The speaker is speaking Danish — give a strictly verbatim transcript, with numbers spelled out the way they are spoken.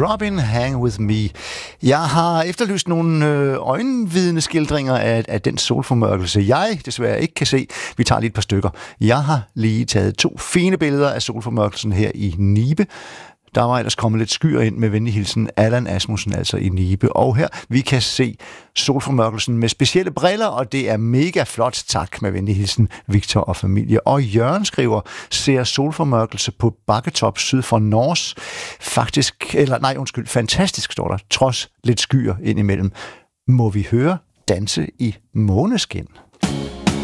Robin, Hang With Me. Jeg har efterlyst nogle øh, øjenvidneskildringer af, af den solformørkelse, jeg desværre ikke kan se. Vi tager lige et par stykker. Jeg har lige taget to fine billeder af solformørkelsen her i Nibe. Der var ellers kommet lidt skyer ind med venlig hilsen Allan Asmussen, altså i Nibe. Og her, vi kan se solformørkelsen med specielle briller, og det er mega flot. Tak med venlig hilsen, Victor og familie. Og Jørgen skriver, ser solformørkelse på bakketop syd for Nors. Faktisk, eller nej, undskyld, fantastisk står der, trods lidt skyer indimellem. Må vi høre Danse i måneskin?